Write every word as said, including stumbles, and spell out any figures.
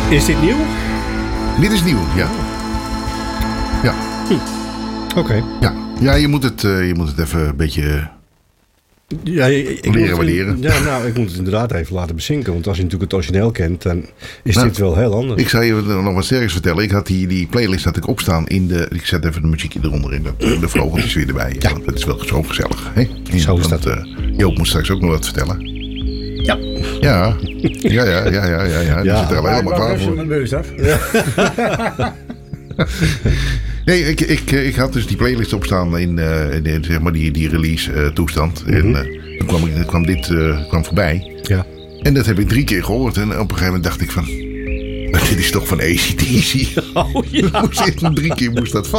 Is dit nieuw? Dit is nieuw, ja. Ja. Hm. Oké. Okay. Ja. Ja, je moet het, uh, je moet het even een beetje ja, ik leren moet, waarderen. Ja, nou, ik moet het inderdaad even laten bezinken. Want als je natuurlijk het origineel kent, dan is nou, dit wel heel anders. Ik zou je nog wat sterks vertellen. Ik had die, die playlist had ik opstaan in de... Ik zet even de muziekje eronder in. De, de vogeltjes weer erbij. Ja. Want het is wel zo gezellig. Hè? Zo is want, dat. Uh, Joop moet straks ook nog wat vertellen. Ja. Ja. Ja, ja, ja, ja, ja. ja. Die ja. zit er al helemaal klaar voor. Mijn neus af. Ja. Nee, ik, ik, ik had dus die playlist opstaan in, uh, in, in zeg maar die, die release uh, toestand. Mm-hmm. En uh, toen kwam, ik, kwam dit uh, kwam voorbij. Ja. En dat heb ik drie keer gehoord. En op een gegeven moment dacht ik van... Dit is toch van A C D C. Oh, ja. Moest, drie keer moest dat